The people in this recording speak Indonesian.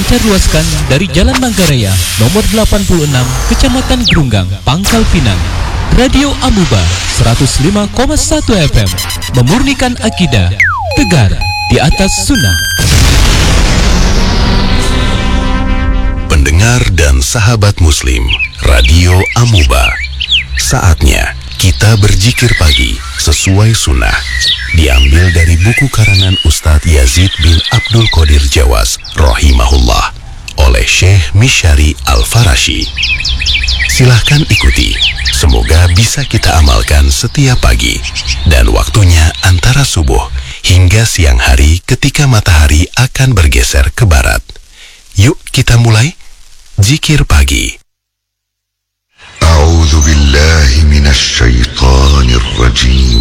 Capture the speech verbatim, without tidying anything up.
disebarluaskan dari Jalan Manggarai nomor delapan puluh enam, Kecamatan Grunggang, Pangkal Pinang. Radio Amuba seratus lima koma satu F M memurnikan akidah, tegar di atas sunnah. Pendengar dan sahabat muslim Radio Amuba, saatnya kita berzikir pagi sesuai sunnah. Diambil dari buku karangan Ustadz Yazid bin Abdul Qadir Jawas rahimahullah oleh Syekh Misyari Al-Farashi. Silahkan ikuti, semoga bisa kita amalkan setiap pagi dan waktunya antara subuh hingga siang hari ketika matahari akan bergeser ke barat. Yuk kita mulai zikir pagi. A'udzu billahi minasy syaithanir rajim.